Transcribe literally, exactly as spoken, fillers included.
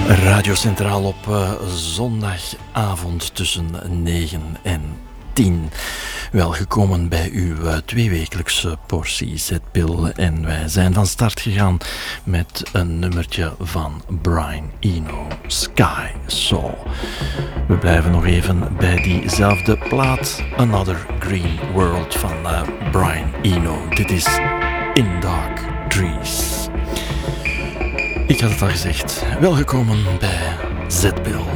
Radio Centraal op uh, zondagavond tussen negen en tien. Welgekomen bij uw uh, tweewekelijkse portie zetpil. En wij zijn van start gegaan met een nummertje van Brian Eno, Sky Saw. We blijven nog even bij diezelfde plaat, Another Green World van uh, Brian Eno. Dit is In Dark Trees. Ik had het al gezegd, welgekomen bij zetpil.